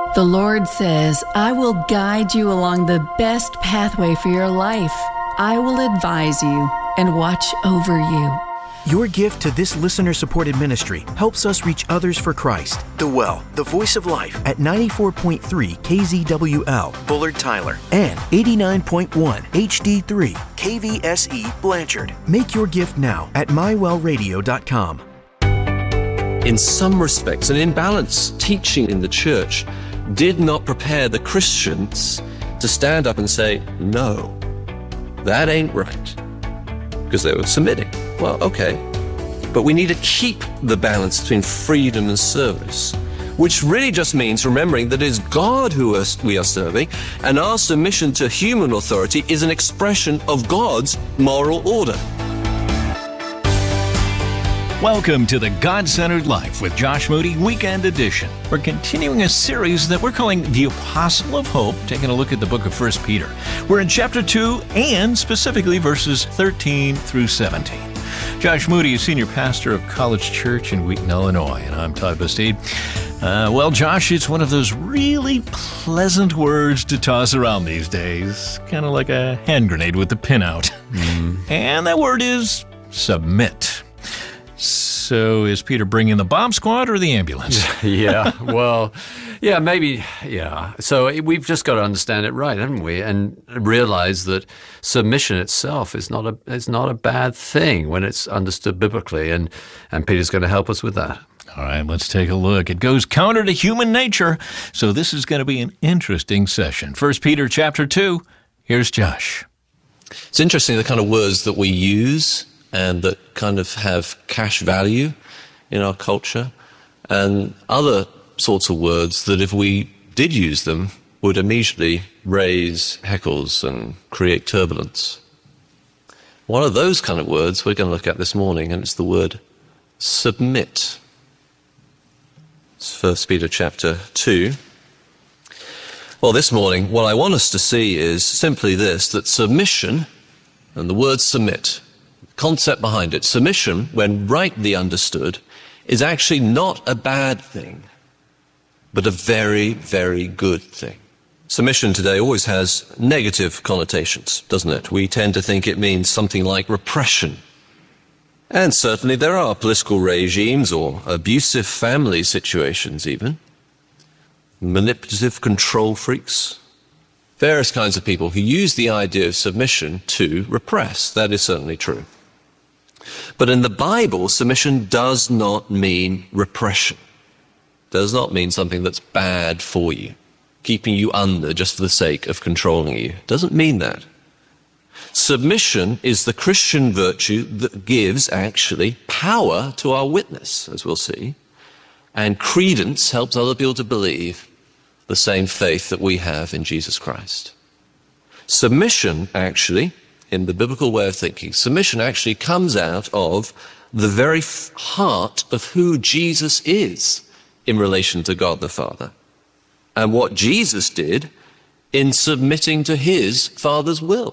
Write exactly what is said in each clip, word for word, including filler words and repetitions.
The Lord says, I will guide you along the best pathway for your life. I will advise you and watch over you. Your gift to this listener-supported ministry helps us reach others for Christ. The Well, the Voice of Life at ninety-four point three K Z W L, Bullard Tyler, and eighty-nine point one H D three K V S E Blanchard. Make your gift now at my well radio dot com. In some respects, an imbalanced teaching in the church did not prepare the Christians to stand up and say, no, that ain't right, because they were submitting. Well, okay, but we need to keep the balance between freedom and service, which really just means remembering that it is God who we are serving, and our submission to human authority is an expression of God's moral order. Welcome to the God-Centered Life with Josh Moody Weekend Edition. We're continuing a series that we're calling The Apostle of Hope, taking a look at the book of First Peter. We're in chapter two and specifically verses thirteen through seventeen. Josh Moody is senior pastor of College Church in Wheaton, Illinois, and I'm Todd Bastide. Uh, well, Josh, it's one of those really pleasant words to toss around these days, kind of like a hand grenade with the pin out. Mm. And that word is submit. So is Peter bringing the bomb squad or the ambulance? yeah, well, yeah, maybe, yeah. So we've just got to understand it right, haven't we? And realize that submission itself is not a is not a bad thing when it's understood biblically, and, and Peter's going to help us with that. All right, let's take a look. It goes counter to human nature, so this is going to be an interesting session. First Peter chapter two, here's Josh. It's interesting the kind of words that we use and that kind of have cash value in our culture, and other sorts of words that if we did use them would immediately raise heckles and create turbulence. One of those kind of words we're going to look at this morning, and it's the word submit. It's First Peter chapter two. Well, this morning, what I want us to see is simply this, that submission, and the word submit, concept behind it, submission, when rightly understood, is actually not a bad thing, but a very, very good thing. Submission today always has negative connotations, doesn't it? We tend to think it means something like repression. And certainly there are political regimes or abusive family situations even, manipulative control freaks, various kinds of people who use the idea of submission to repress. That is certainly true. But in the Bible, submission does not mean repression. Does not mean something that's bad for you, keeping you under just for the sake of controlling you. Doesn't mean that. Submission is the Christian virtue that gives, actually, power to our witness, as we'll see, and credence helps other people to believe the same faith that we have in Jesus Christ. Submission, actually, in the biblical way of thinking, submission actually comes out of the very heart of who Jesus is in relation to God the Father, and what Jesus did in submitting to his Father's will.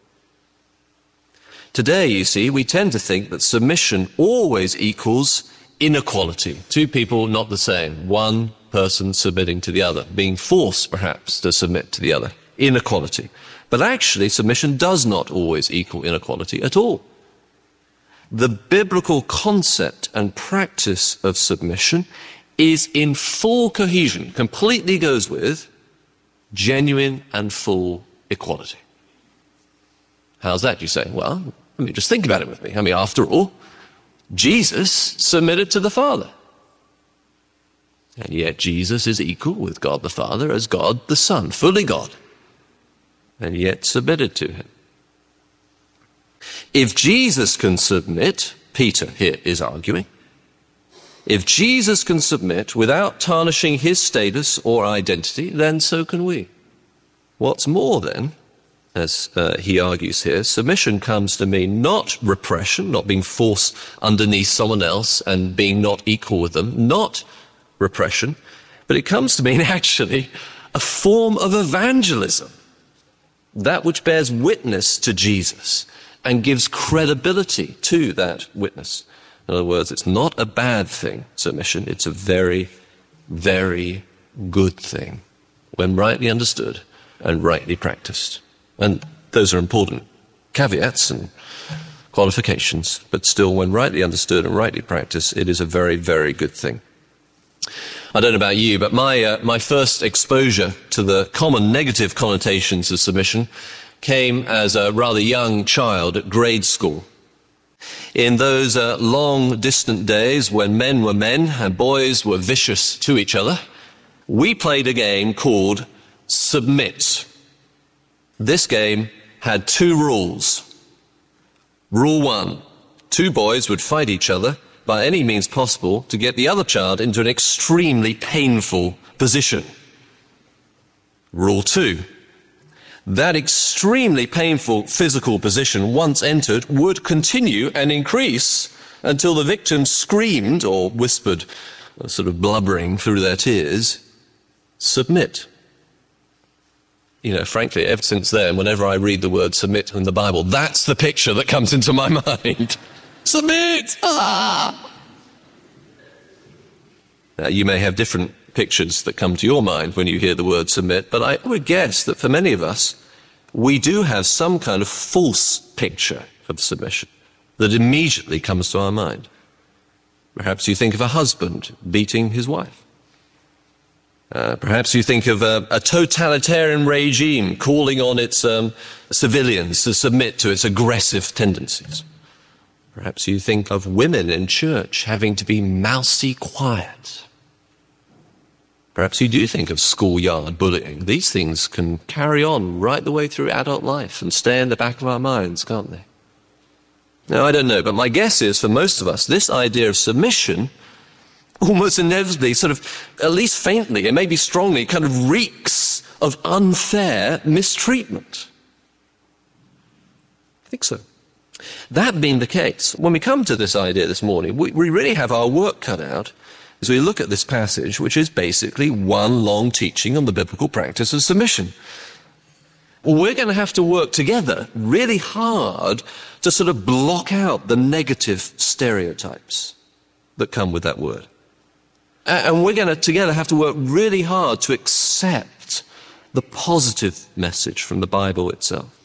Today, you see, we tend to think that submission always equals inequality. Two people not the same, one person submitting to the other, being forced perhaps to submit to the other. Inequality. But actually, submission does not always equal inequality at all. The biblical concept and practice of submission is in full cohesion, completely goes with genuine and full equality. How's that, you say? Well, I mean, just think about it with me. I mean, after all, Jesus submitted to the Father. And yet Jesus is equal with God the Father as God the Son, fully God, and yet submitted to him. If Jesus can submit, Peter here is arguing, if Jesus can submit without tarnishing his status or identity, then so can we. What's more then, as uh, he argues here, submission comes to mean not repression, not being forced underneath someone else and being not equal with them, not repression, but it comes to mean actually a form of evangelism, that which bears witness to Jesus and gives credibility to that witness. In other words, it's not a bad thing, submission. It's a very, very good thing when rightly understood and rightly practiced. And those are important caveats and qualifications, but still, when rightly understood and rightly practiced, it is a very, very good thing. I don't know about you, but my uh, my first exposure to the common negative connotations of submission came as a rather young child at grade school. In those uh, long, distant days when men were men and boys were vicious to each other, we played a game called Submit. This game had two rules. Rule one, two boys would fight each other by any means possible to get the other child into an extremely painful position. Rule two, that extremely painful physical position, once entered, would continue and increase until the victim screamed or whispered, sort of blubbering through their tears, submit. You know, frankly, ever since then, whenever I read the word submit in the Bible, that's the picture that comes into my mind. Submit! Ah! Now, you may have different pictures that come to your mind when you hear the word submit, but I would guess that for many of us, we do have some kind of false picture of submission that immediately comes to our mind. Perhaps you think of a husband beating his wife. Uh, perhaps you think of a, a totalitarian regime calling on its um, civilians to submit to its aggressive tendencies. Perhaps you think of women in church having to be mousy quiet. Perhaps you do think of schoolyard bullying. These things can carry on right the way through adult life and stay in the back of our minds, can't they? Now, I don't know, but my guess is for most of us, this idea of submission almost inevitably, sort of, at least faintly, and maybe strongly, kind of reeks of unfair mistreatment. I think so. That being the case, when we come to this idea this morning, we, we really have our work cut out as we look at this passage, which is basically one long teaching on the biblical practice of submission. We're going to have to work together really hard to sort of block out the negative stereotypes that come with that word. And we're going to together have to work really hard to accept the positive message from the Bible itself.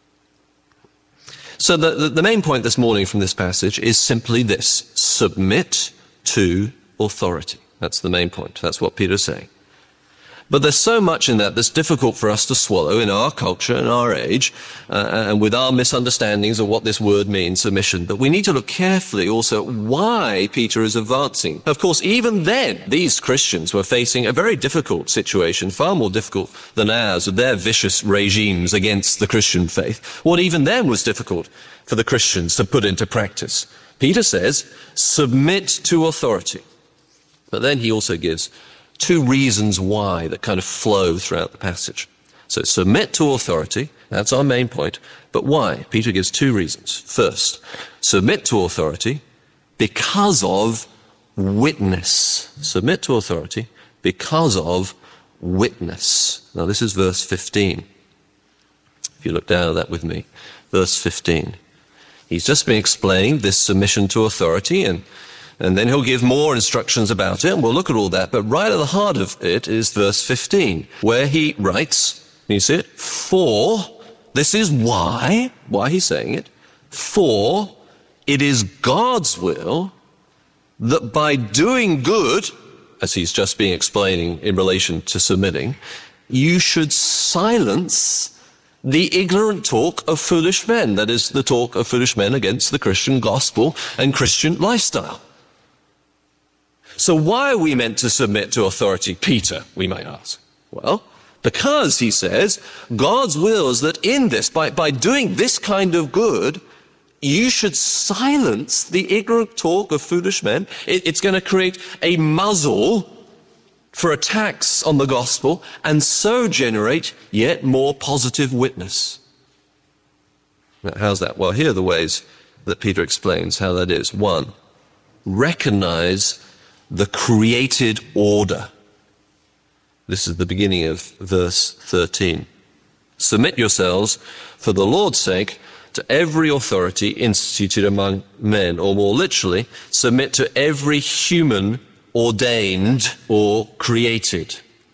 So the, the, the main point this morning from this passage is simply this: submit to authority. That's the main point. That's what Peter's saying. But there's so much in that that's difficult for us to swallow in our culture and our age, uh, and with our misunderstandings of what this word means, submission, that we need to look carefully also at why Peter is advancing. Of course, even then, these Christians were facing a very difficult situation, far more difficult than ours, with their vicious regimes against the Christian faith. What even then was difficult for the Christians to put into practice. Peter says, submit to authority. But then he also gives two reasons why that kind of flow throughout the passage. So submit to authority, that's our main point. But why? Peter gives two reasons. First, submit to authority because of witness. Submit to authority because of witness. Now this is verse fifteen. If you look down at that with me, verse fifteen. He's just been explaining this submission to authority, and And then he'll give more instructions about it, and we'll look at all that. But right at the heart of it is verse fifteen, where he writes, can you see it? For, this is why, why he's saying it, for it is God's will that by doing good, as he's just been explaining in relation to submitting, you should silence the ignorant talk of foolish men. That is, the talk of foolish men against the Christian gospel and Christian lifestyle. So why are we meant to submit to authority, Peter, we might ask? Well, because, he says, God's will is that in this, by, by doing this kind of good, you should silence the ignorant talk of foolish men. It, it's going to create a muzzle for attacks on the gospel and so generate yet more positive witness. Now, how's that? Well, here are the ways that Peter explains how that is. One, recognize the created order. This is the beginning of verse thirteen. Submit yourselves for the Lord's sake to every authority instituted among men, or more literally, submit to every human ordained or created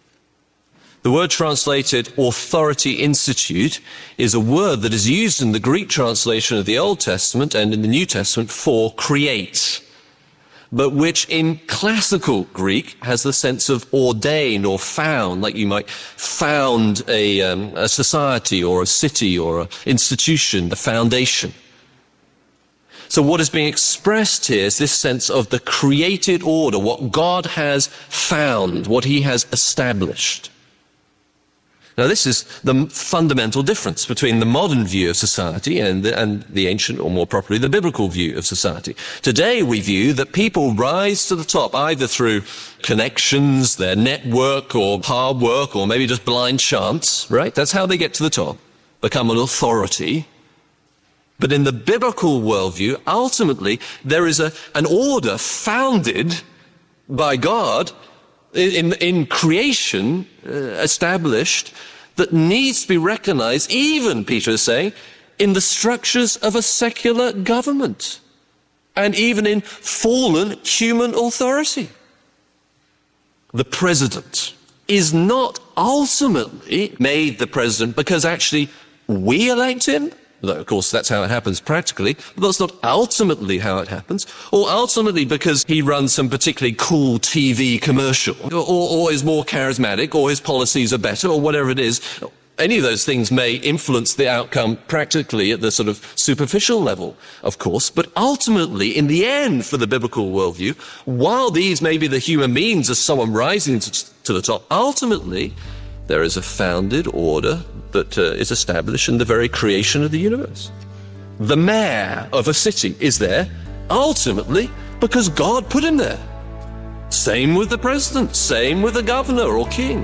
The word translated authority institute is a word that is used in the Greek translation of the Old Testament and in the New Testament for create, but which in classical Greek has the sense of ordain or found, like you might found a, um, a society or a city or an institution, the foundation. So what is being expressed here is this sense of the created order, what God has found, what he has established. Now, this is the fundamental difference between the modern view of society and the, and the ancient, or more properly, the biblical view of society. Today, we view that people rise to the top either through connections, their network, or hard work, or maybe just blind chance, right? That's how they get to the top, become an authority. But in the biblical worldview, ultimately, there is a, an order founded by God in, in creation, uh, established, that needs to be recognized, even, Peter is saying, in the structures of a secular government, and even in fallen human authority. The president is not ultimately made the president because actually we elect him, though, of course, that's how it happens practically, but that's not ultimately how it happens, or ultimately because he runs some particularly cool T V commercial, or, or is more charismatic, or his policies are better, or whatever it is. Any of those things may influence the outcome practically at the sort of superficial level, of course, but ultimately, in the end, for the biblical worldview, while these may be the human means of someone rising to, to the top, ultimately, there is a founded order that uh, is established in the very creation of the universe. The mayor of a city is there ultimately because God put him there. Same with the president, same with the governor or king.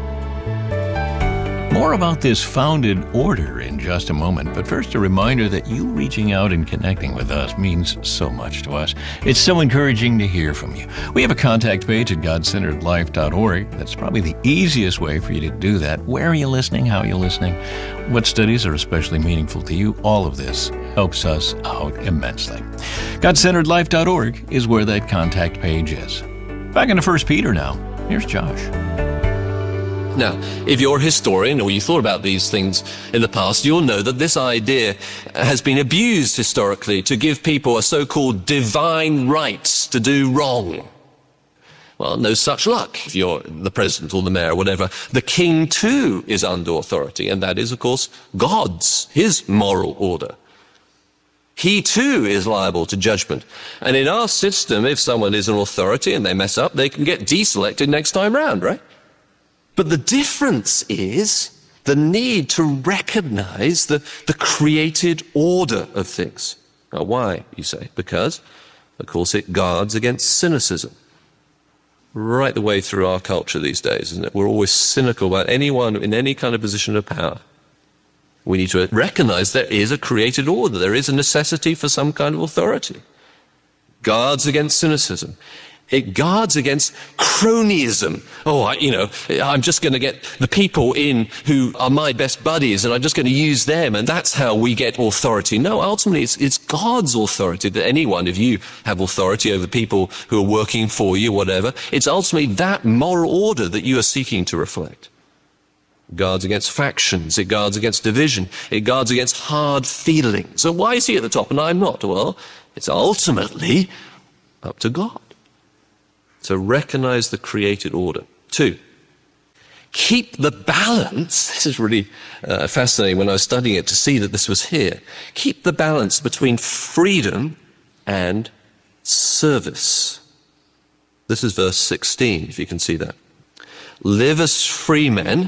More about this founded order in just a moment, but first a reminder that you reaching out and connecting with us means so much to us. It's so encouraging to hear from you. We have a contact page at god centered life dot org. That's probably the easiest way for you to do that. Where are you listening? How are you listening? What studies are especially meaningful to you? All of this helps us out immensely. god centered life dot org is where that contact page is. Back into First Peter now. Here's Josh. Now, if you're a historian or you thought about these things in the past, you'll know that this idea has been abused historically to give people a so-called divine right to do wrong. Well, no such luck if you're the president or the mayor or whatever. The king, too, is under authority, and that is, of course, God's, his moral order. He, too, is liable to judgment. And in our system, if someone is an authority and they mess up, they can get deselected next time round, right? But the difference is the need to recognize the, the created order of things. Now, why, you say? Because, of course, it guards against cynicism. Right the way through our culture these days, isn't it? We're always cynical about anyone in any kind of position of power. We need to recognize there is a created order. There is a necessity for some kind of authority. Guards against cynicism. It guards against cronyism. Oh, I, you know, I'm just going to get the people in who are my best buddies, and I'm just going to use them, and that's how we get authority. No, ultimately, it's, it's God's authority that anyone, if you have authority over people who are working for you, whatever, it's ultimately that moral order that you are seeking to reflect. It guards against factions. It guards against division. It guards against hard feelings. So why is he at the top and I'm not? Well, it's ultimately up to God. So recognize the created order. Two, keep the balance. This is really uh, fascinating when I was studying it to see that this was here. Keep the balance between freedom and service. This is verse sixteen, if you can see that. Live as free men,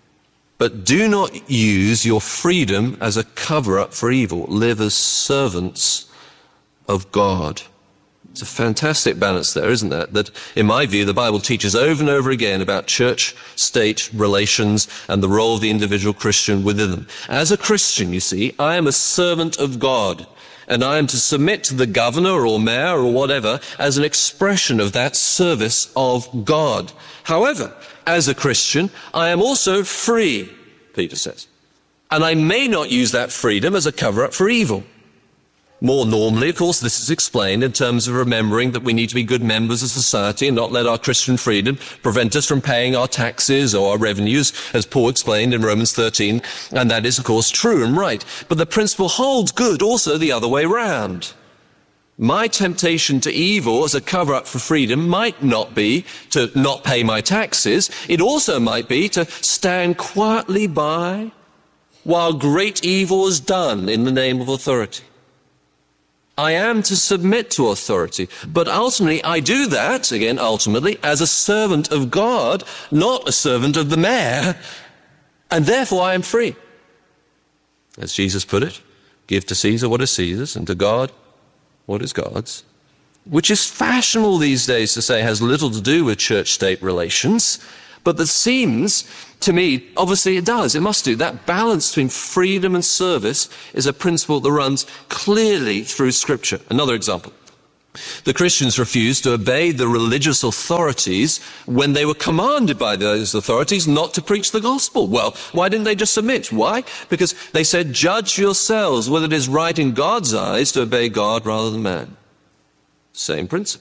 but do not use your freedom as a cover-up for evil. Live as servants of God. It's a fantastic balance there, isn't there? That, in my view, the Bible teaches over and over again about church-state relations and the role of the individual Christian within them. As a Christian, you see, I am a servant of God, and I am to submit to the governor or mayor or whatever as an expression of that service of God. However, as a Christian, I am also free, Peter says, and I may not use that freedom as a cover-up for evil. More normally, of course, this is explained in terms of remembering that we need to be good members of society and not let our Christian freedom prevent us from paying our taxes or our revenues, as Paul explained in Romans thirteen. And that is, of course, true and right. But the principle holds good also the other way round. My temptation to evil as a cover-up for freedom might not be to not pay my taxes. It also might be to stand quietly by while great evil is done in the name of authority. I am to submit to authority, but ultimately I do that, again, ultimately, as a servant of God, not a servant of the mayor, and therefore I am free. As Jesus put it, give to Caesar what is Caesar's, and to God what is God's, which is fashionable these days to say has little to do with church-state relations, but that seems to me, obviously it does, it must do. That balance between freedom and service is a principle that runs clearly through Scripture. Another example. The Christians refused to obey the religious authorities when they were commanded by those authorities not to preach the gospel. Well, why didn't they just submit? Why? Because they said, judge yourselves whether it is right in God's eyes to obey God rather than man. Same principle.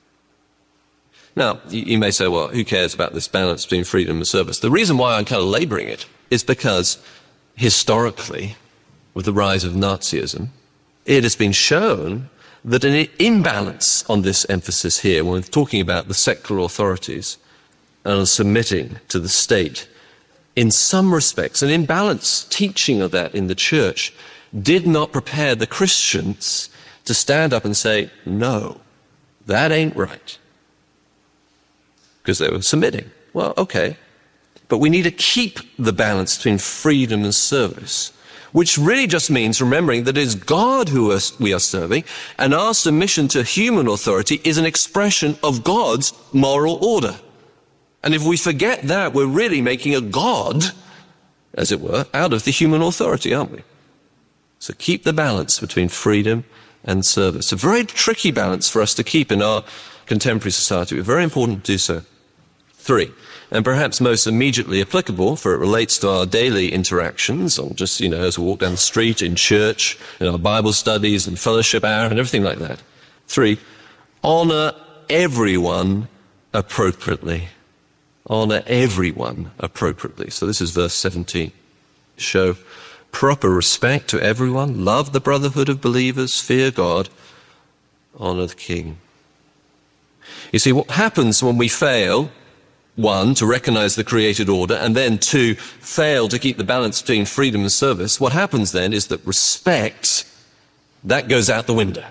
Now, you may say, well, who cares about this balance between freedom and service? The reason why I'm kind of laboring it is because historically, with the rise of Nazism, it has been shown that an imbalance on this emphasis here, when we're talking about the secular authorities and submitting to the state, in some respects, an imbalance teaching of that in the church did not prepare the Christians to stand up and say, no, that ain't right. Because they were submitting. Well, okay. But we need to keep the balance between freedom and service, which really just means remembering that it is God who we are serving, and our submission to human authority is an expression of God's moral order. And if we forget that, we're really making a God, as it were, out of the human authority, aren't we? So keep the balance between freedom and service. A very tricky balance for us to keep in our contemporary society, but very important to do so. Three, and perhaps most immediately applicable, for it relates to our daily interactions, or just, you know, as we walk down the street, in church, in our Bible studies and fellowship hour and everything like that. Three, honor everyone appropriately. Honor everyone appropriately. So this is verse seventeen. Show proper respect to everyone, love the brotherhood of believers, fear God, honor the king. You see, what happens when we fail, one, to recognize the created order, and then two, fail to keep the balance between freedom and service, what happens then is that respect, that goes out the window.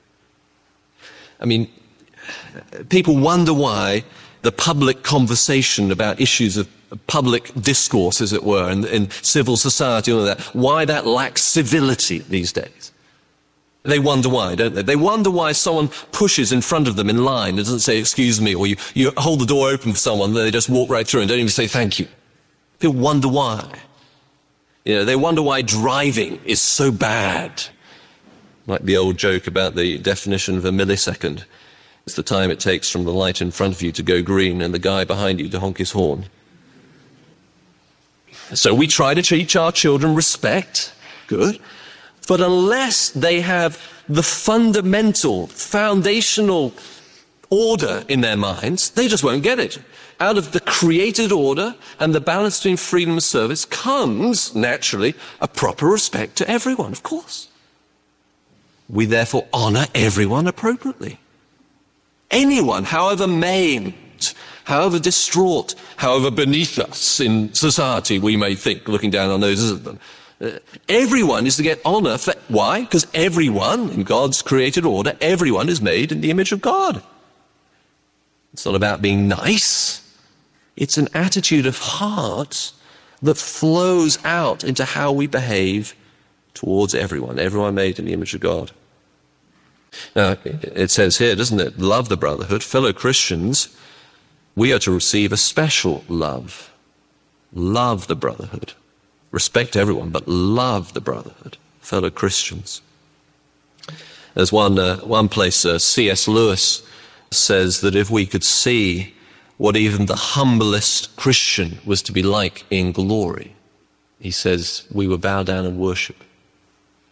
I mean, people wonder why the public conversation about issues of public discourse, as it were, in, in civil society, all of that, why that lacks civility these days. They wonder why, don't they? They wonder why someone pushes in front of them in line and doesn't say, excuse me, or you, you hold the door open for someone, they just walk right through and don't even say thank you. People wonder why. You know, they wonder why driving is so bad. Like the old joke about the definition of a millisecond. It's the time it takes from the light in front of you to go green and the guy behind you to honk his horn. So we try to teach our children respect. Good. But unless they have the fundamental, foundational order in their minds, they just won't get it. Out of the created order and the balance between freedom and service comes, naturally, a proper respect to everyone, of course. We therefore honor everyone appropriately. Anyone, however maimed, however distraught, however beneath us in society, we may think, looking down our noses at them. Uh, everyone is to get honor. For, why? Because everyone, in God's created order, everyone is made in the image of God. It's not about being nice. It's an attitude of heart that flows out into how we behave towards everyone, everyone made in the image of God. Now, it says here, doesn't it? Love the brotherhood, fellow Christians. We are to receive a special love. Love the brotherhood. Respect everyone, but love the brotherhood, fellow Christians. There's one, uh, one place, uh, C S Lewis says that if we could see what even the humblest Christian was to be like in glory, he says we would bow down and worship. The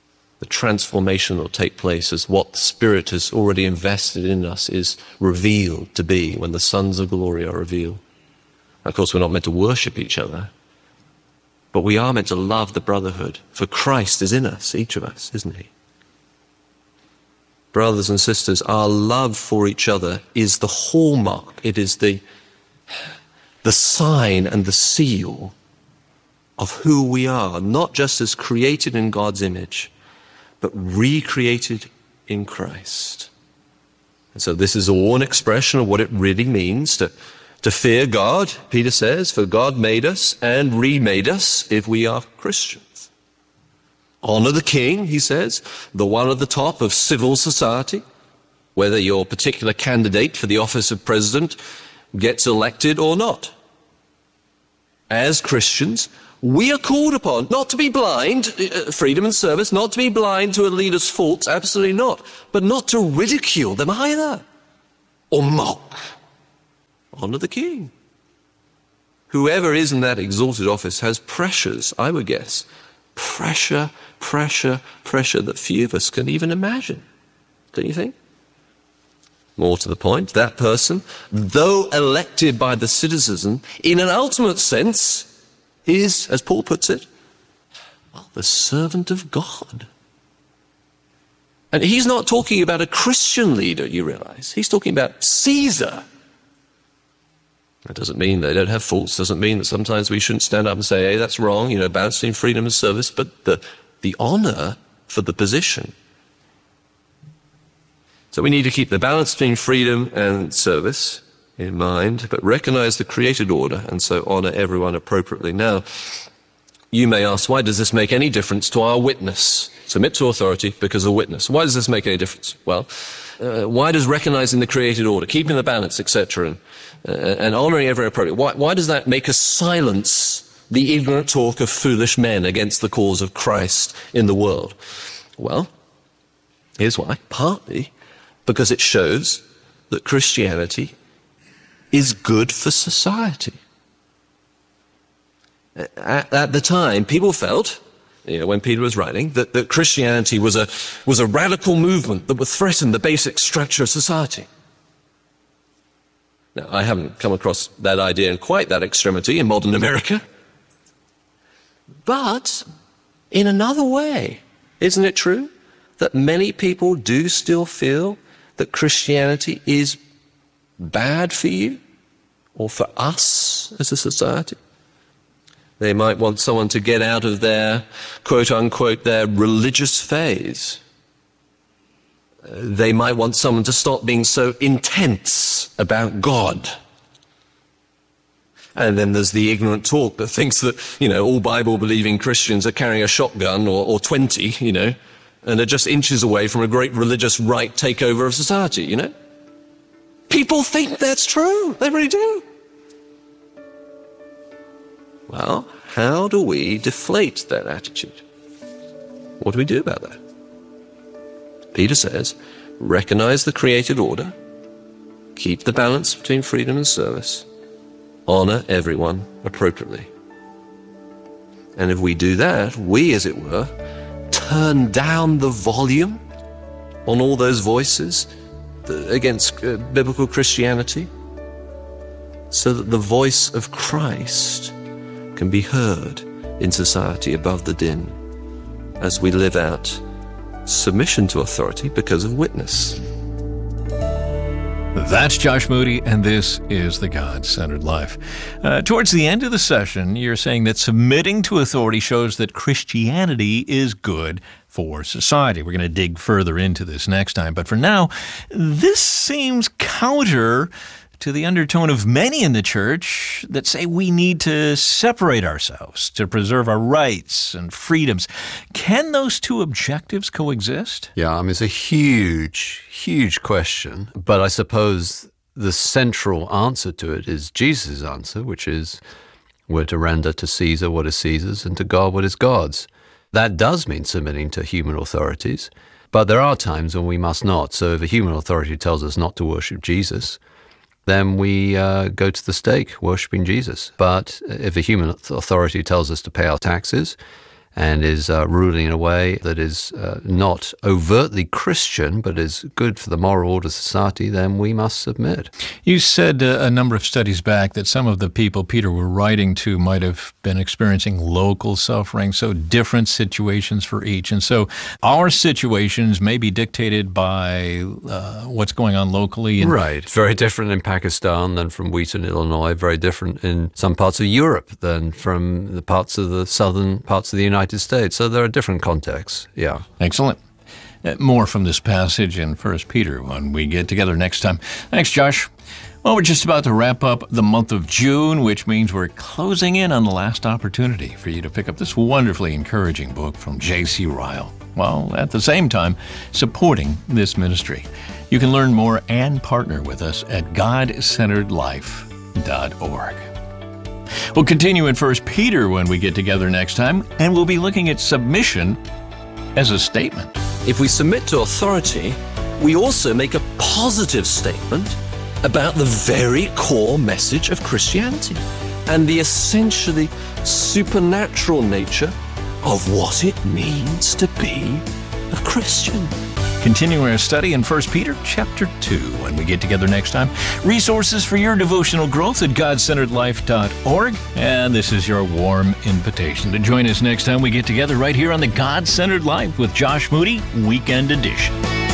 the transformation that will take place as what the Spirit has already invested in us is revealed to be when the sons of glory are revealed. Of course, we're not meant to worship each other, but we are meant to love the brotherhood, for Christ is in us, each of us, isn't he? Brothers and sisters, our love for each other is the hallmark. It is the, the sign and the seal of who we are, not just as created in God's image, but recreated in Christ. And so this is all an expression of what it really means to, to fear God, Peter says, for God made us and remade us if we are Christians. Honor the king, he says, the one at the top of civil society, whether your particular candidate for the office of president gets elected or not. As Christians, we are called upon not to be blind, uh, freedom and service, not to be blind to a leader's faults, absolutely not, but not to ridicule them either, or mock. Honor the king. Whoever is in that exalted office has pressures, I would guess, pressure, pressure, pressure that few of us can even imagine. Don't you think? More to the point, that person, though elected by the citizen, in an ultimate sense, is, as Paul puts it, well, the servant of God. And he's not talking about a Christian leader, you realize. He's talking about Caesar. That doesn't mean they don't have faults, doesn't mean that sometimes we shouldn't stand up and say, hey, that's wrong, you know, balance between freedom and service, but the, the honor for the position. So we need to keep the balance between freedom and service in mind, but recognize the created order and so honor everyone appropriately. Now, you may ask, why does this make any difference to our witness? Submit to authority because of witness. Why does this make any difference? Well, uh, why does recognizing the created order, keeping the balance, et cetera, and, uh, and honoring every appropriate, why, why does that make us silence the ignorant talk of foolish men against the cause of Christ in the world? Well, here's why. Partly because it shows that Christianity is good for society. At, at the time, people felt, you know, when Peter was writing, that, that Christianity was a, was a radical movement that would threaten the basic structure of society. Now, I haven't come across that idea in quite that extremity in modern America. But in another way, isn't it true that many people do still feel that Christianity is bad for you or for us as a society? They might want someone to get out of their, quote unquote, their religious phase. Uh, they might want someone to stop being so intense about God. And then there's the ignorant talk that thinks that, you know, all Bible-believing Christians are carrying a shotgun or, or twenty, you know, and are just inches away from a great religious right takeover of society, you know? People think that's true. They really do. Well, how do we deflate that attitude? What do we do about that? Peter says, recognize the created order, keep the balance between freedom and service, honor everyone appropriately. And if we do that, we, as it were, turn down the volume on all those voices against uh, biblical Christianity, so that the voice of Christ can be heard in society above the din as we live out submission to authority because of witness. That's Josh Moody, and this is The God-Centered Life. Uh, towards the end of the session, you're saying that submitting to authority shows that Christianity is good for society. We're going to dig further into this next time. But for now, this seems counter to the undertone of many in the church that say we need to separate ourselves to preserve our rights and freedoms. Can those two objectives coexist? Yeah, I mean, it's a huge, huge question. But I suppose the central answer to it is Jesus' answer, which is we're to render to Caesar what is Caesar's and to God what is God's. That does mean submitting to human authorities, but there are times when we must not. So if a human authority tells us not to worship Jesus, then we uh, go to the stake worshipping Jesus. But if a human authority tells us to pay our taxes and is uh, ruling in a way that is uh, not overtly Christian, but is good for the moral order of society, then we must submit. You said uh, a number of studies back that some of the people Peter were writing to might have been experiencing local suffering, so different situations for each. And so our situations may be dictated by uh, what's going on locally. And right. It's very different in Pakistan than from Wheaton, Illinois, very different in some parts of Europe than from the parts of the southern parts of the United States. So there are different contexts, yeah. Excellent. Uh, more from this passage in First Peter when we get together next time. Thanks, Josh. Well, we're just about to wrap up the month of June, which means we're closing in on the last opportunity for you to pick up this wonderfully encouraging book from J C Ryle, while at the same time supporting this ministry. You can learn more and partner with us at god centered life dot org. We'll continue in First Peter when we get together next time, and we'll be looking at submission as a statement. If we submit to authority, we also make a positive statement about the very core message of Christianity and the essentially supernatural nature of what it means to be a Christian. Continuing our study in First Peter chapter two when we get together next time. Resources for your devotional growth at god centered life dot org. And this is your warm invitation to join us next time we get together right here on the God-Centered Life with Josh Moody Weekend Edition.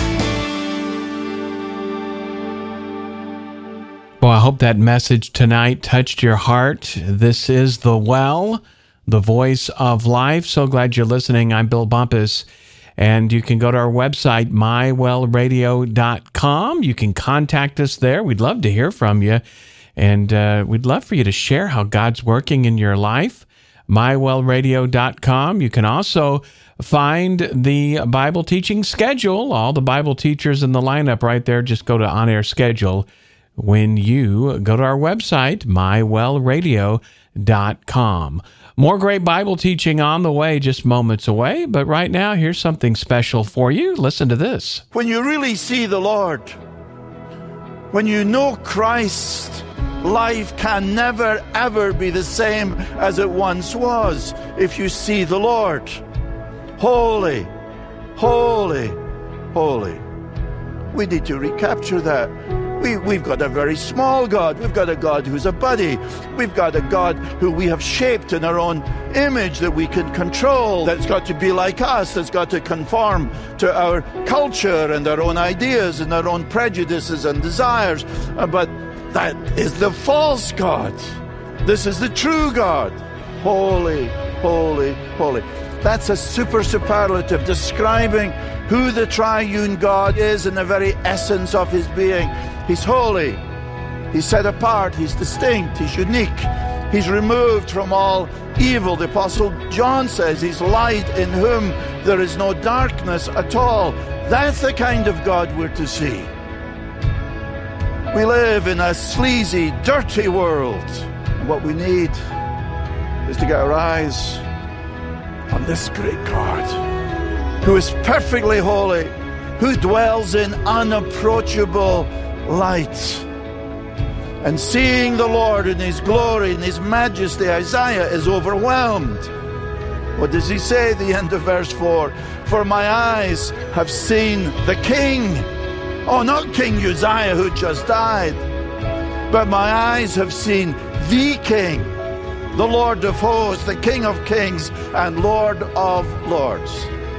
Well, I hope that message tonight touched your heart. This is The Well, the voice of life. So glad you're listening. I'm Bill Bumpus. And you can go to our website, my well radio dot com. You can contact us there. We'd love to hear from you. And uh, we'd love for you to share how God's working in your life, my well radio dot com. You can also find the Bible teaching schedule, all the Bible teachers in the lineup right there. Just go to On Air Schedule when you go to our website, my well radio dot com. More great Bible teaching on the way, just moments away. But right now, here's something special for you. Listen to this. When you really see the Lord, when you know Christ, life can never, ever be the same as it once was if you see the Lord. Holy, holy, holy. We need to recapture that. We, we've got a very small God. We've got a God who's a buddy. We've got a God who we have shaped in our own image that we can control, that's got to be like us, that's got to conform to our culture and our own ideas and our own prejudices and desires. Uh, but that is the false God. This is the true God. Holy, holy, holy. That's a super superlative describing who the triune God is in the very essence of his being. He's holy, he's set apart, he's distinct, he's unique, he's removed from all evil. The Apostle John says he's light in whom there is no darkness at all. That's the kind of God we're to see. We live in a sleazy, dirty world. And what we need is to get our eyes on this great God, who is perfectly holy, who dwells in unapproachable light. And seeing the Lord in his glory, in his majesty, Isaiah is overwhelmed. What does he say at the end of verse four? For my eyes have seen the King. Oh, not King Uzziah who just died, but my eyes have seen the King, the Lord of hosts, the King of kings and Lord of lords.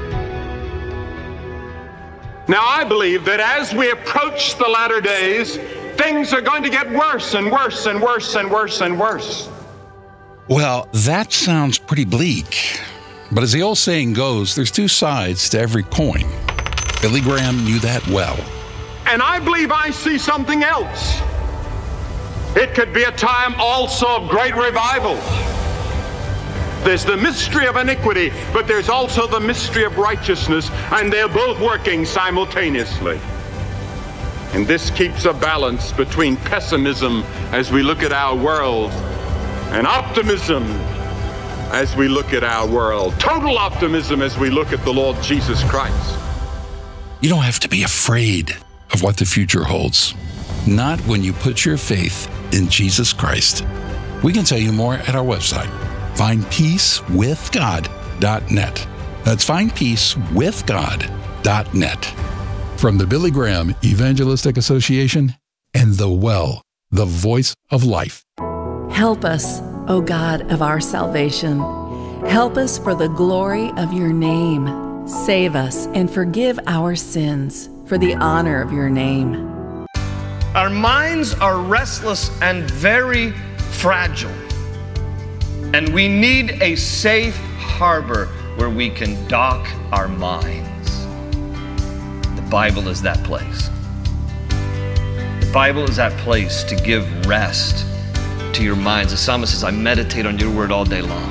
Now, I believe that as we approach the latter days, things are going to get worse and worse and worse and worse and worse. Well, that sounds pretty bleak. But as the old saying goes, there's two sides to every coin. Billy Graham knew that well. And I believe I see something else. It could be a time also of great revival. There's the mystery of iniquity, but there's also the mystery of righteousness, and they're both working simultaneously. And this keeps a balance between pessimism as we look at our world and optimism as we look at our world. Total optimism as we look at the Lord Jesus Christ. You don't have to be afraid of what the future holds. Not when you put your faith in Jesus Christ. We can tell you more at our website, find peace with god dot net. That's find peace with God dot net. From the Billy Graham Evangelistic Association and The Well, the voice of life. Help us, O God of our salvation. Help us for the glory of your name. Save us and forgive our sins for the honor of your name. Our minds are restless and very fragile, and we need a safe harbor where we can dock our minds. The Bible is that place. The Bible is that place to give rest to your minds. The psalmist says, I meditate on your word all day long.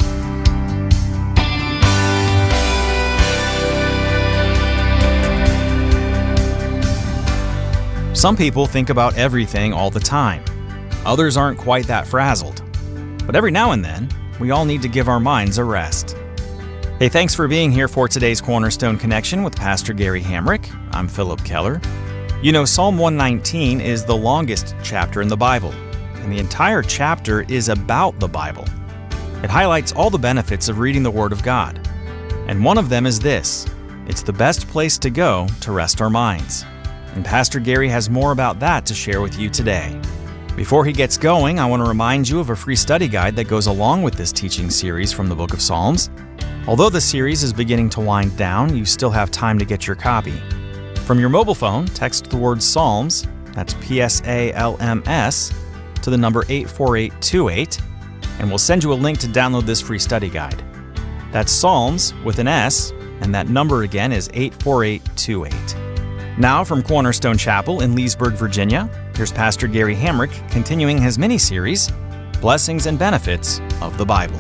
Some people think about everything all the time. Others aren't quite that frazzled. But every now and then, we all need to give our minds a rest. Hey, thanks for being here for today's Cornerstone Connection with Pastor Gary Hamrick. I'm Philip Keller. You know, Psalm one nineteen is the longest chapter in the Bible, and the entire chapter is about the Bible. It highlights all the benefits of reading the Word of God. And one of them is this: it's the best place to go to rest our minds. And Pastor Gary has more about that to share with you today. Before he gets going, I want to remind you of a free study guide that goes along with this teaching series from the book of Psalms. Although the series is beginning to wind down, you still have time to get your copy. From your mobile phone, text the word Psalms, that's P S A L M S, to the number eight four eight two eight, and we'll send you a link to download this free study guide. That's Psalms with an S, and that number again is eight four eight two eight. Now from Cornerstone Chapel in Leesburg, Virginia, here's Pastor Gary Hamrick continuing his mini-series, Blessings and Benefits of the Bible.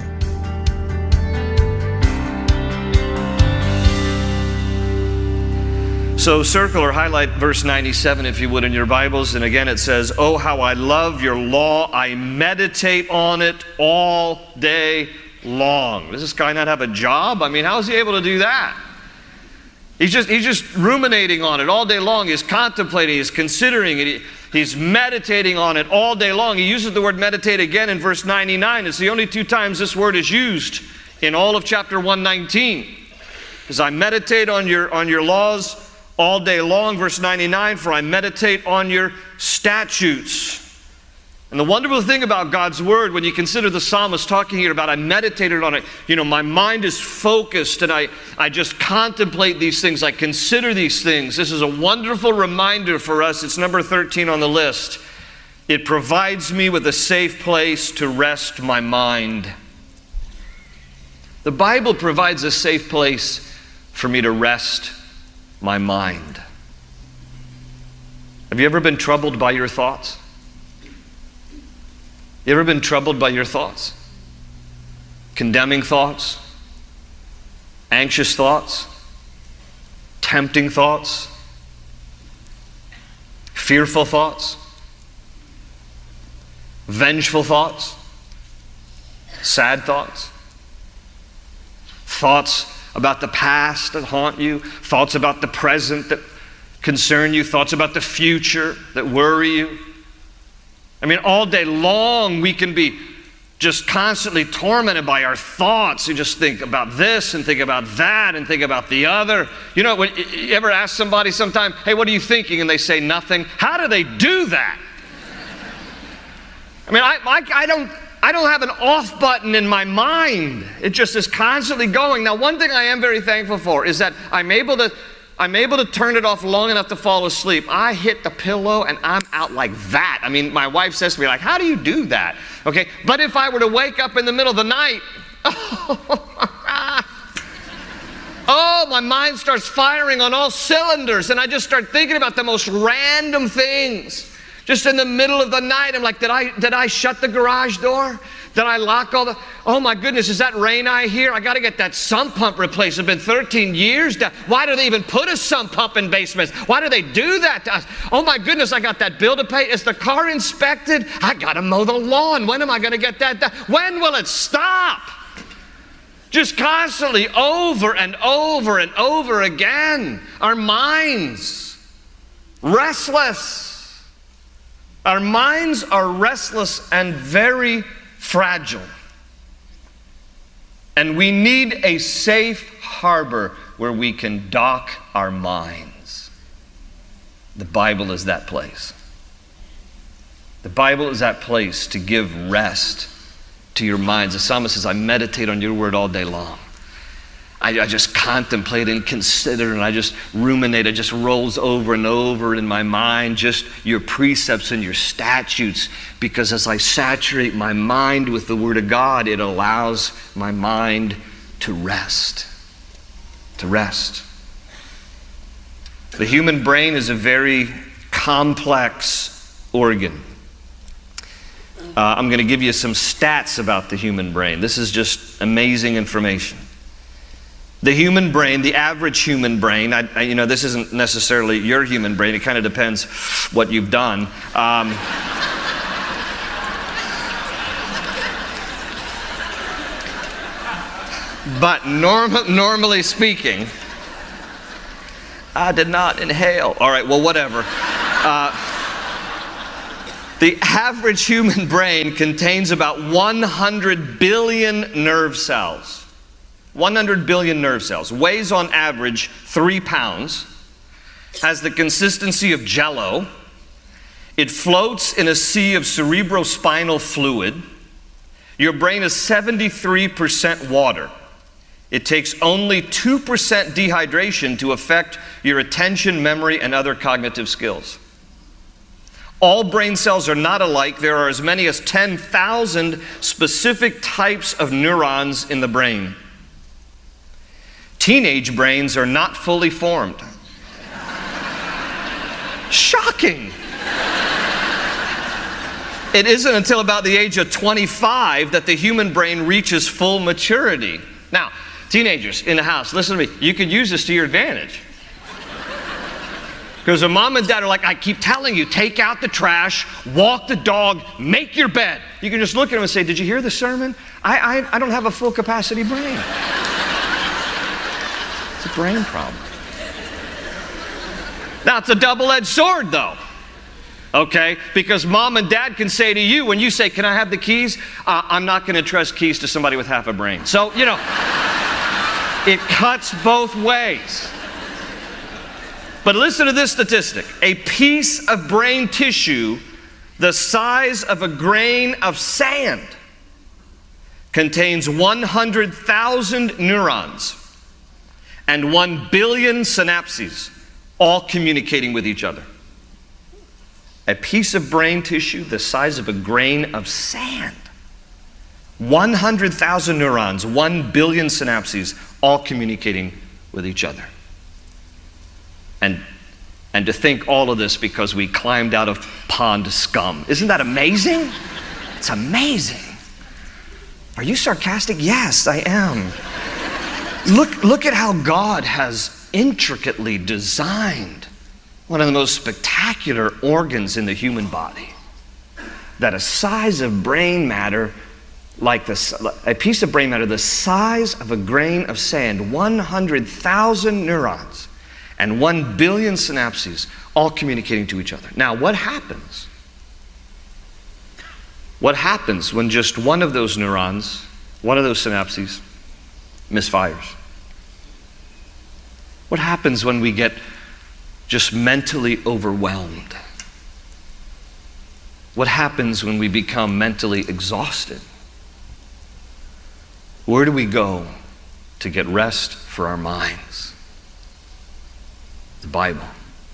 So circle or highlight verse ninety-seven if you would in your Bibles. And again it says, oh, how I love your law. I meditate on it all day long. Does this guy not have a job? I mean, how is he able to do that? He's just, he's just ruminating on it all day long. He's contemplating, he's considering it, he, he's meditating on it all day long. He uses the word meditate again in verse ninety-nine. It's the only two times this word is used in all of chapter one nineteen. As I meditate on your, on your laws all day long, verse ninety-nine, for I meditate on your statutes. And the wonderful thing about God's Word, when you consider the psalmist talking here about I meditated on it, you know, my mind is focused and I, I just contemplate these things, I consider these things. This is a wonderful reminder for us. It's number thirteen on the list. It provides me with a safe place to rest my mind. The Bible provides a safe place for me to rest my mind. Have you ever been troubled by your thoughts? You ever been troubled by your thoughts? Condemning thoughts? Anxious thoughts? Tempting thoughts? Fearful thoughts? Vengeful thoughts? Sad thoughts? Thoughts about the past that haunt you? Thoughts about the present that concern you? Thoughts about the future that worry you? I mean, all day long we can be just constantly tormented by our thoughts. You just think about this and think about that and think about the other. You know, when you ever ask somebody sometime, hey, what are you thinking? And they say nothing. How do they do that? I mean, I, I, I don't... I don't have an off button in my mind. It just is constantly going. Now, one thing I am very thankful for is that I'm able to, I'm able to turn it off long enough to fall asleep. I hit the pillow and I'm out like that. I mean, my wife says to me, like, how do you do that? Okay, but if I were to wake up in the middle of the night, oh, my mind starts firing on all cylinders and I just start thinking about the most random things. Just in the middle of the night, I'm like, did I, did I shut the garage door? Did I lock all the, oh my goodness, is that rain I hear? I got to get that sump pump replaced. It's been thirteen years. Why do they even put a sump pump in basements? Why do they do that to us? Oh my goodness, I got that bill to pay. Is the car inspected? I got to mow the lawn. When am I going to get that done? When will it stop? Just constantly over and over and over again. Our minds, restless. Our minds are restless and very fragile. And we need a safe harbor where we can dock our minds. The Bible is that place. The Bible is that place to give rest to your minds. The psalmist says, I meditate on your word all day long. I, I just contemplate and consider, and I just ruminate. It just rolls over and over in my mind, just your precepts and your statutes, because as I saturate my mind with the Word of God, it allows my mind to rest. To rest. The human brain is a very complex organ. Uh, I'm going to give you some stats about the human brain. This is just amazing information. The human brain, the average human brain, I, I, you know, this isn't necessarily your human brain. It kind of depends what you've done. Um, but norm, normally speaking, I did not inhale. All right, well, whatever. Uh, the average human brain contains about one hundred billion nerve cells. one hundred billion nerve cells, weighs on average three pounds, has the consistency of Jell-O. It floats in a sea of cerebrospinal fluid. Your brain is seventy-three percent water. It takes only two percent dehydration to affect your attention, memory, and other cognitive skills. All brain cells are not alike. There are as many as ten thousand specific types of neurons in the brain. Teenage brains are not fully formed. Shocking. It isn't until about the age of twenty-five that the human brain reaches full maturity. Now, teenagers in the house, listen to me. You can use this to your advantage. Because when mom and dad are like, I keep telling you, take out the trash, walk the dog, make your bed. You can just look at them and say, did you hear the sermon? I, I, I don't have a full capacity brain. It's a brain problem. Now, it's a double-edged sword, though. Okay? Because mom and dad can say to you, when you say, can I have the keys? Uh, I'm not going to trust keys to somebody with half a brain. So, you know, it cuts both ways. But listen to this statistic. A piece of brain tissue the size of a grain of sand contains one hundred thousand neurons and one billion synapses, all communicating with each other. A piece of brain tissue the size of a grain of sand. one hundred thousand neurons, one billion synapses, all communicating with each other. And, and to think all of this because we climbed out of pond scum. Isn't that amazing? It's amazing. Are you sarcastic? Yes, I am. Look, look at how God has intricately designed one of the most spectacular organs in the human body. That a size of brain matter, like this, a piece of brain matter the size of a grain of sand, one hundred thousand neurons and one billion synapses, all communicating to each other. Now, what happens? What happens when just one of those neurons, one of those synapses, misfires? What happens when we get just mentally overwhelmed? What happens when we become mentally exhausted? Where do we go to get rest for our minds? The Bible.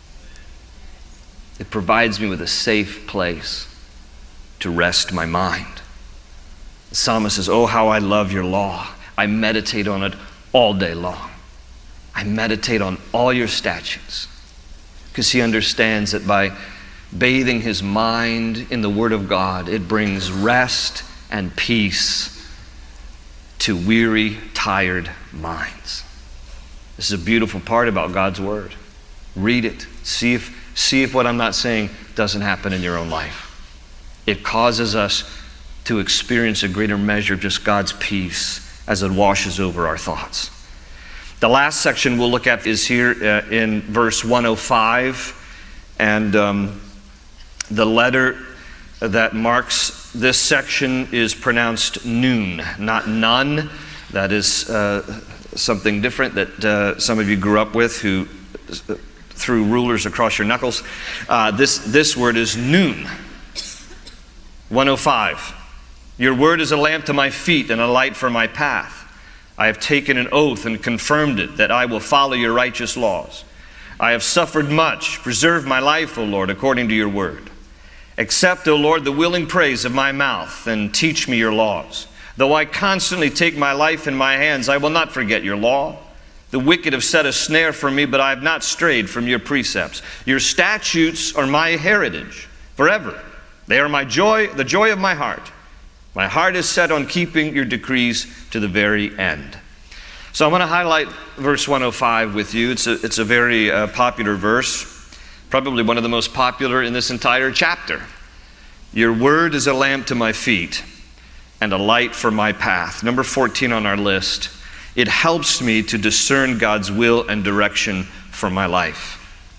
It provides me with a safe place to rest my mind. The psalmist says, oh, how I love your law. I meditate on it all day long. I meditate on all your statutes. Because he understands that by bathing his mind in the Word of God, it brings rest and peace to weary, tired minds. This is a beautiful part about God's Word. Read it. See if, see if what I'm not saying doesn't happen in your own life. It causes us to experience a greater measure of just God's peace as it washes over our thoughts. The last section we'll look at is here uh, in verse one oh five. And um, the letter that marks this section is pronounced noon, not none. That is uh, something different that uh, some of you grew up with who uh, threw rulers across your knuckles. Uh, this, this word is noon. one oh five. Your word is a lamp to my feet and a light for my path. I have taken an oath and confirmed it that I will follow your righteous laws. I have suffered much. Preserve my life, O Lord, according to your word. Accept, O Lord, the willing praise of my mouth and teach me your laws. Though I constantly take my life in my hands, I will not forget your law. The wicked have set a snare for me, but I have not strayed from your precepts. Your statutes are my heritage forever. They are my joy, the joy of my heart. My heart is set on keeping your decrees to the very end. So I'm going to highlight verse one oh five with you. It's a, it's a very uh, popular verse, probably one of the most popular in this entire chapter. Your word is a lamp to my feet and a light for my path. Number fourteen on our list. It helps me to discern God's will and direction for my life.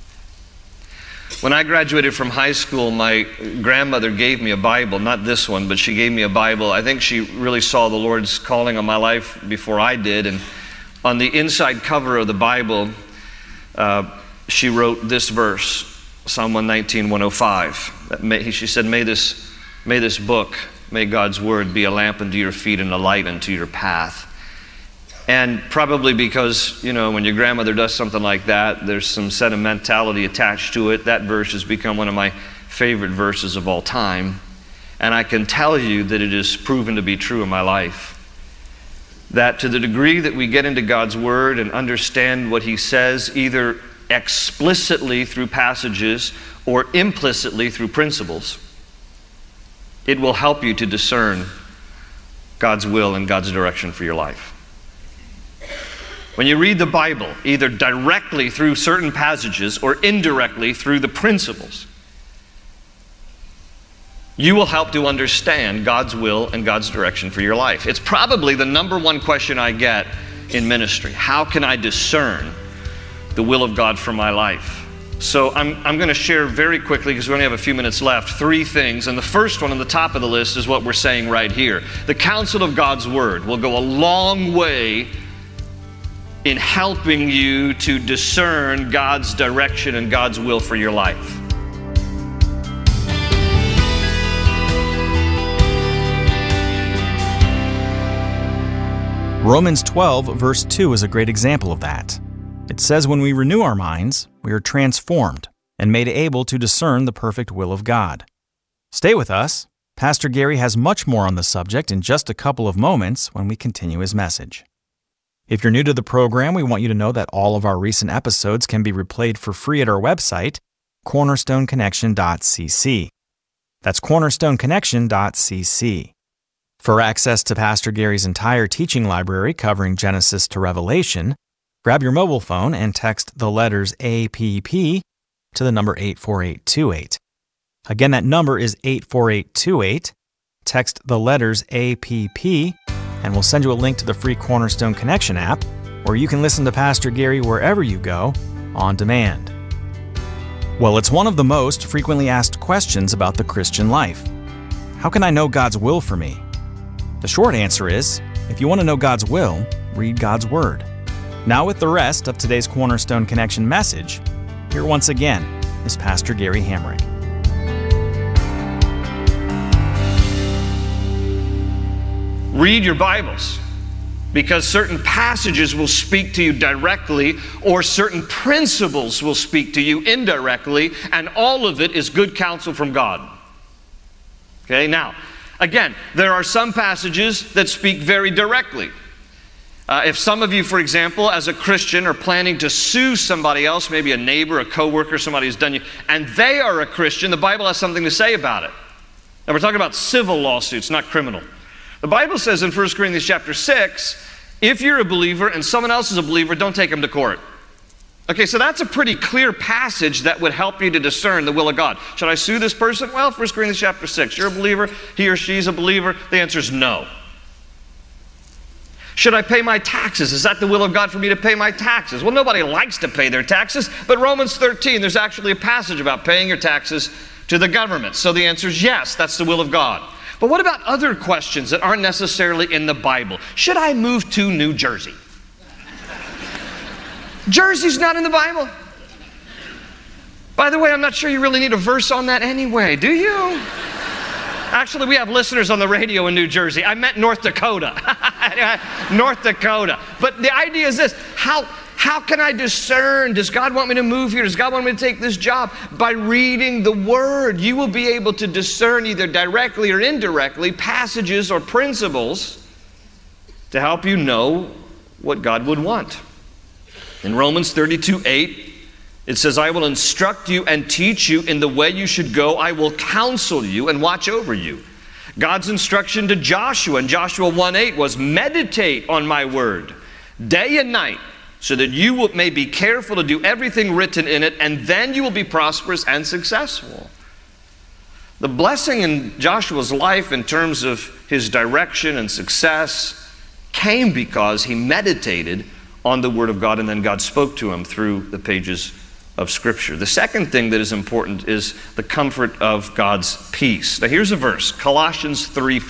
When I graduated from high school, my grandmother gave me a Bible, not this one, but she gave me a Bible. I think she really saw the Lord's calling on my life before I did. And on the inside cover of the Bible, uh, she wrote this verse, Psalm one nineteen, one oh five. She said, may this, may this book, may God's word be a lamp unto your feet and a light unto your path. And probably because, you know, when your grandmother does something like that, there's some sentimentality attached to it. That verse has become one of my favorite verses of all time. And I can tell you that it is proven to be true in my life. That to the degree that we get into God's word and understand what he says, either explicitly through passages or implicitly through principles, it will help you to discern God's will and God's direction for your life. When you read the Bible, either directly through certain passages or indirectly through the principles, you will help to understand God's will and God's direction for your life. It's probably the number one question I get in ministry. How can I discern the will of God for my life? So I'm, I'm going to share very quickly, because we only have a few minutes left, three things. And the first one on the top of the list is what we're saying right here. The counsel of God's word will go a long way in helping you to discern God's direction and God's will for your life. Romans twelve, verse two is a great example of that. It says, when we renew our minds, we are transformed and made able to discern the perfect will of God. Stay with us. Pastor Gary has much more on the subject in just a couple of moments when we continue his message. If you're new to the program, we want you to know that all of our recent episodes can be replayed for free at our website, cornerstone connection dot c c. That's cornerstone connection dot c c. For access to Pastor Gary's entire teaching library covering Genesis to Revelation, grab your mobile phone and text the letters A P P to the number eight four eight two eight. Again, that number is eight four eight two eight. Text the letters A P P, and we'll send you a link to the free Cornerstone Connection app, where you can listen to Pastor Gary wherever you go, on demand. Well, it's one of the most frequently asked questions about the Christian life. How can I know God's will for me? The short answer is, if you want to know God's will, read God's Word. Now with the rest of today's Cornerstone Connection message, here once again is Pastor Gary Hamrick. Read your Bibles, because certain passages will speak to you directly, or certain principles will speak to you indirectly, and all of it is good counsel from God. Okay, now, again, there are some passages that speak very directly. Uh, if some of you, for example, as a Christian are planning to sue somebody else, maybe a neighbor, a coworker, somebody who's done you, and they are a Christian, the Bible has something to say about it. Now we're talking about civil lawsuits, not criminal. The Bible says in First Corinthians chapter six, if you're a believer and someone else is a believer, don't take them to court. Okay, so that's a pretty clear passage that would help you to discern the will of God. Should I sue this person? Well, First Corinthians chapter six, you're a believer, he or she's a believer. The answer is no. Should I pay my taxes? Is that the will of God for me to pay my taxes? Well, nobody likes to pay their taxes, but Romans thirteen, there's actually a passage about paying your taxes to the government. So the answer is yes, that's the will of God. But what about other questions that aren't necessarily in the Bible? Should I move to New Jersey? Jersey's not in the Bible. By the way, I'm not sure you really need a verse on that anyway, do you? Actually, we have listeners on the radio in New Jersey. I meant North Dakota. North Dakota. But the idea is this: how, how can I discern? Does God want me to move here? Does God want me to take this job? By reading the Word, you will be able to discern either directly or indirectly passages or principles to help you know what God would want. In Romans thirty-two eight, it says, I will instruct you and teach you in the way you should go. I will counsel you and watch over you. God's instruction to Joshua in Joshua one eight was, meditate on my word day and night, so that you will, may be careful to do everything written in it, and then you will be prosperous and successful. The blessing in Joshua's life in terms of his direction and success came because he meditated on the Word of God, and then God spoke to him through the pages of Scripture. The second thing that is important is the comfort of God's peace. Now here's a verse, Colossians three